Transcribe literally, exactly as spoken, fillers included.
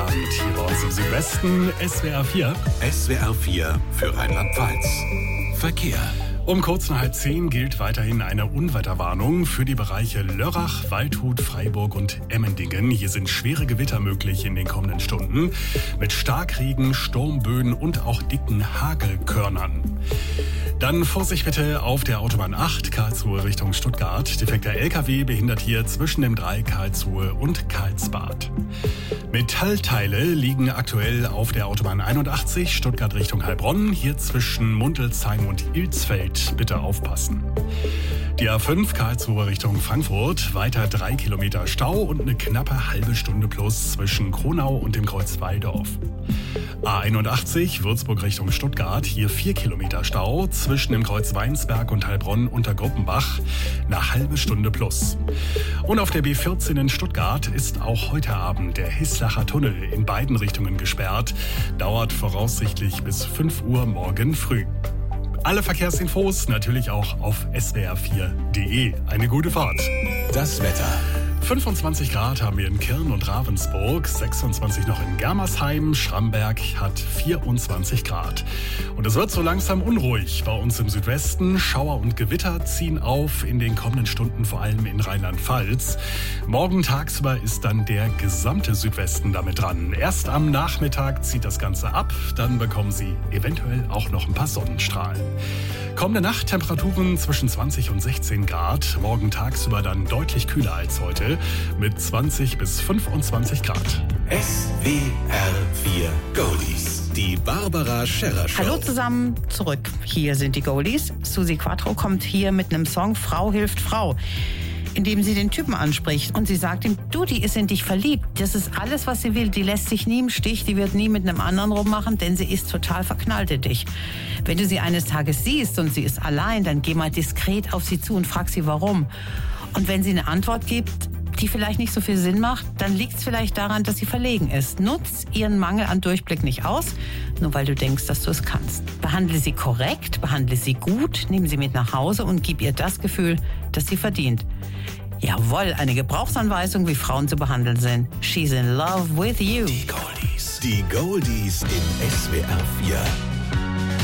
Abend hier bei uns im Südwesten. S W R vier. S W R vier für Rheinland-Pfalz. Verkehr. Um kurz nach halb zehn gilt weiterhin eine Unwetterwarnung für die Bereiche Lörrach, Waldhut, Freiburg und Emmendingen. Hier sind schwere Gewitter möglich in den kommenden Stunden mit Starkregen, Sturmböen und auch dicken Hagelkörnern. Dann Vorsicht bitte auf der Autobahn acht, Karlsruhe Richtung Stuttgart. Defekter L K W behindert hier zwischen dem Dreieck Karlsruhe und Karlsbad. Metallteile liegen aktuell auf der Autobahn einundachtzig, Stuttgart Richtung Heilbronn. Hier zwischen Muntelsheim und Ilsfeld bitte aufpassen. Die A fünf Karlsruhe Richtung Frankfurt, weiter drei Kilometer Stau und eine knappe halbe Stunde plus zwischen Kronau und dem Kreuz Walldorf. A einundachtzig Würzburg Richtung Stuttgart, hier vier Kilometer Stau zwischen dem Kreuz Weinsberg und Heilbronn unter Gruppenbach, eine halbe Stunde plus. Und auf der B vierzehn in Stuttgart ist auch heute Abend der Hislacher Tunnel in beiden Richtungen gesperrt, dauert voraussichtlich bis fünf Uhr morgen früh. Alle Verkehrsinfos natürlich auch auf S W R vier punkt de. Eine gute Fahrt. Das Wetter. fünfundzwanzig Grad haben wir in Kirn und Ravensburg, sechsundzwanzig noch in Germersheim, Schramberg hat vierundzwanzig Grad. Und es wird so langsam unruhig bei uns im Südwesten. Schauer und Gewitter ziehen auf in den kommenden Stunden, vor allem in Rheinland-Pfalz. Morgen tagsüber ist dann der gesamte Südwesten damit dran. Erst am Nachmittag zieht das Ganze ab, dann bekommen Sie eventuell auch noch ein paar Sonnenstrahlen. Kommende Nacht Temperaturen zwischen zwanzig und sechzehn Grad, morgen tagsüber dann deutlich kühler als heute mit zwanzig bis fünfundzwanzig Grad. S W R vier Goldies. Die Barbara Scherrer Show. Hallo zusammen, zurück. Hier sind die Goldies. Susi Quattro kommt hier mit einem Song Frau hilft Frau, indem sie den Typen anspricht und sie sagt ihm, du, die ist in dich verliebt. Das ist alles, was sie will. Die lässt sich nie im Stich, die wird nie mit einem anderen rummachen, denn sie ist total verknallt in dich. Wenn du sie eines Tages siehst und sie ist allein, dann geh mal diskret auf sie zu und frag sie, warum. Und wenn sie eine Antwort gibt, die vielleicht nicht so viel Sinn macht, dann liegt es vielleicht daran, dass sie verlegen ist. Nutz ihren Mangel an Durchblick nicht aus, nur weil du denkst, dass du es kannst. Behandle sie korrekt, behandle sie gut, nimm sie mit nach Hause und gib ihr das Gefühl, das sie verdient. Jawohl, eine Gebrauchsanweisung, wie Frauen zu behandeln sind. She's in love with you. Die Goldies. Die Goldies in S W R vier.